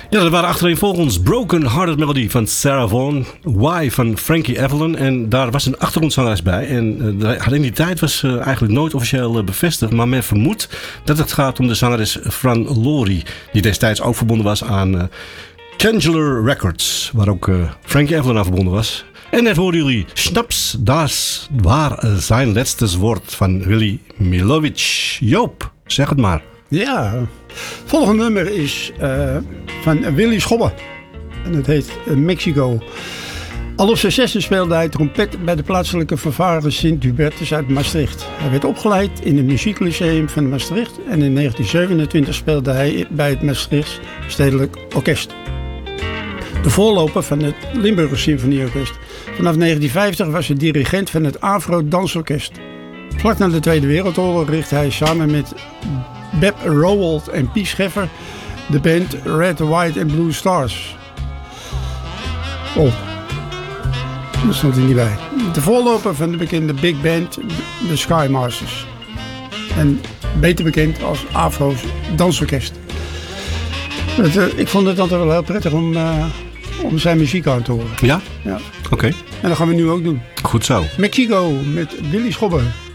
Ja, dat waren achtereenvolgens Broken Hearted Melody van Sarah Vaughan, Why van Frankie Avalon. En daar was een achtergrondzangeres bij. En haar identiteit was eigenlijk nooit officieel bevestigd. Maar men vermoedt dat het gaat om de zangeres Fran Lori. Die destijds ook verbonden was aan Chandler Records. Waar ook Frankie Avalon aan verbonden was. En net hoorden jullie Schnaps, das war zijn laatste woord van Willy Milovic. Joop, zeg het maar. Ja, het volgende nummer is van Willy Schobbe. En het heet Mexico. Al op zijn 6e speelde hij trompet bij de plaatselijke fanfare Sint-Hubertus uit Maastricht. Hij werd opgeleid in het Muzieklyceum van Maastricht. En in 1927 speelde hij bij het Maastrichts Stedelijk Orkest. De voorloper van het Limburger Symfonieorkest. Vanaf 1950 was hij dirigent van het Afro Dansorkest. Vlak na de Tweede Wereldoorlog richtte hij samen met Beb Rowald en Piet Scheffer de band Red, White and Blue Stars. Oh, daar stond hij niet bij. De voorloper van de bekende big band, de Sky Masters. En beter bekend als Afro's Dansorkest. Ik vond het altijd wel heel prettig om zijn muziek aan te horen. Ja? Ja. Oké. En dat gaan we nu ook doen. Goed zo. Mexico met Willy Schobbe.